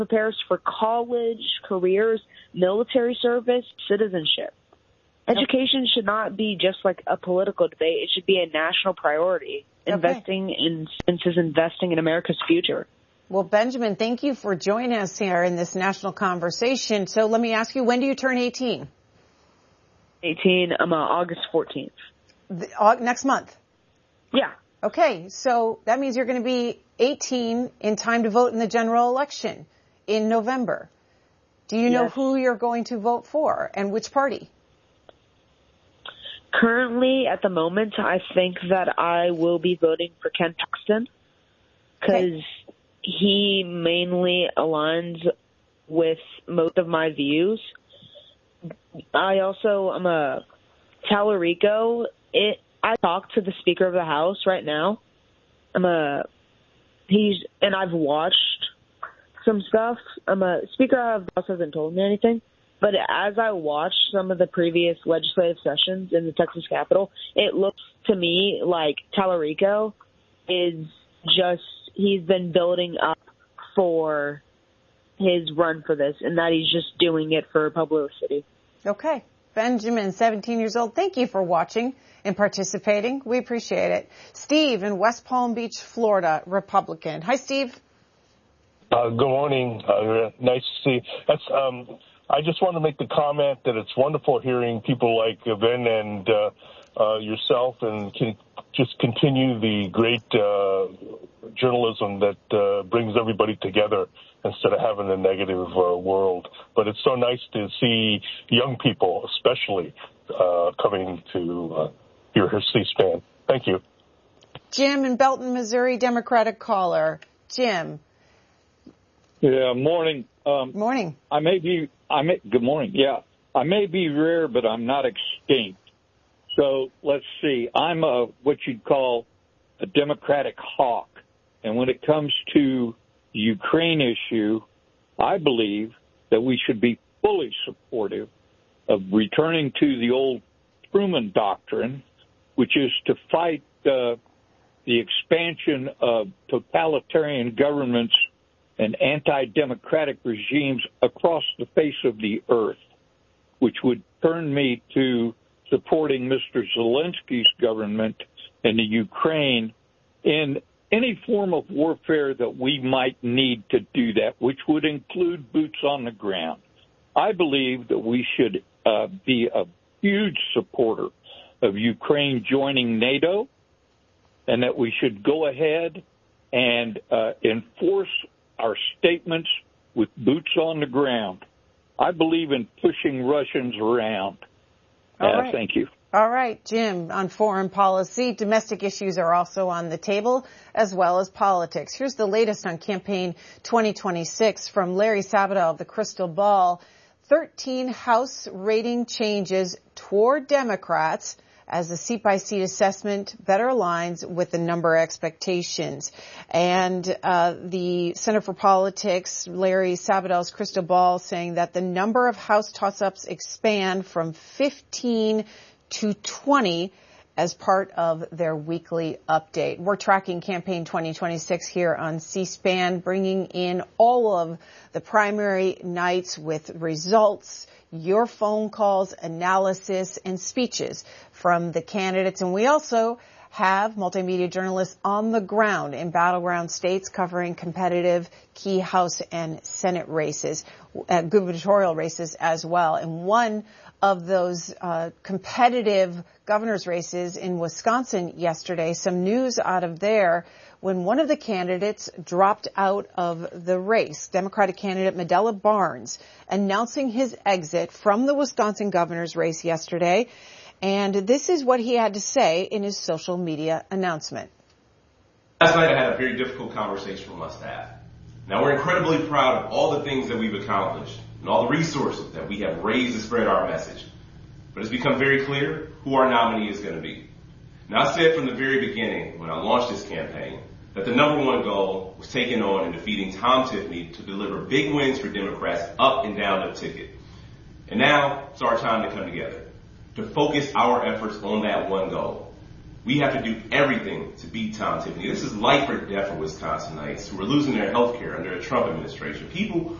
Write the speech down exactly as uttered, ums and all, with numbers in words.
prepares for college, careers, military service, citizenship. Education should not be just like a political debate. It should be a national priority. Okay. Investing in is investing in America's future. Well, Benjamin, thank you for joining us here in this national conversation. So let me ask you, when do you turn eighteen? eighteen, um, uh, August fourteenth. The, uh, next month? Yeah. Okay, so that means you're going to be eighteen in time to vote in the general election in November. Do you know yes. who you're going to vote for and which party? Currently, at the moment, I think that I will be voting for Ken Paxton because okay. he mainly aligns with most of my views. I also am a Tallarico. It. I talked to the Speaker of the House right now. I'm a he's and I've watched some stuff. I'm a Speaker of the House hasn't told me anything. But as I watched some of the previous legislative sessions in the Texas Capitol, it looks to me like Tallarico is just, he's been building up for his run for this, and that he's just doing it for publicity. Okay. Benjamin, seventeen years old, thank you for watching and participating. We appreciate it. Steve in West Palm Beach, Florida, Republican. Hi, Steve. Uh, good morning. Uh, nice to see you. That's, um, I just want to make the comment that it's wonderful hearing people like Ben and uh, uh, yourself and can just continue the great uh, journalism that uh, brings everybody together instead of having a negative uh, world. But it's so nice to see young people, especially, uh, coming to uh, hear C-SPAN. Thank you. Jim in Belton, Missouri, Democratic caller. Jim. Yeah, morning. Um, morning. I may be, I may, good morning. Yeah, I may be rare, but I'm not extinct. So let's see. I'm a, what you'd call a Democratic hawk. And when it comes to the Ukraine issue, I believe that we should be fully supportive of returning to the old Truman doctrine, which is to fight uh, the expansion of totalitarian governments and anti-democratic regimes across the face of the earth, which would turn me to supporting Mister Zelensky's government in the Ukraine in any form of warfare that we might need to do that, which would include boots on the ground. I believe that we should uh, be a huge supporter of Ukraine joining NATO, and that we should go ahead and uh, enforce our statements with boots on the ground. I believe in pushing Russians around. All uh, right. Thank you. All right, Jim, on foreign policy, domestic issues are also on the table, as well as politics. Here's the latest on campaign twenty twenty-six from Larry Sabato of the Crystal Ball. thirteen House rating changes toward Democrats as the seat-by-seat assessment better aligns with the number expectations. And uh, the Center for Politics, Larry Sabato's Crystal Ball, saying that the number of House toss-ups expand from fifteen to twenty as part of their weekly update. We're tracking campaign twenty twenty-six here on C-SPAN, bringing in all of the primary nights with results, your phone calls, analysis, and speeches from the candidates. And we also have multimedia journalists on the ground in battleground states covering competitive key House and Senate races, uh, gubernatorial races as well. And one of those uh, competitive governor's races in Wisconsin yesterday, some news out of there when one of the candidates dropped out of the race, Democratic candidate Medela Barnes, announcing his exit from the Wisconsin governor's race yesterday. And this is what he had to say in his social media announcement. Last night I had a very difficult conversation with my staff. Now we're incredibly proud of all the things that we've accomplished and all the resources that we have raised to spread our message. But it's become very clear who our nominee is going to be. Now I said from the very beginning when I launched this campaign that the number one goal was taking on and defeating Tom Tiffany to deliver big wins for Democrats up and down the ticket. And now it's our time to come together, to focus our efforts on that one goal. We have to do everything to beat Tom Tiffany. This is life or death for Wisconsinites who are losing their health care under a Trump administration. People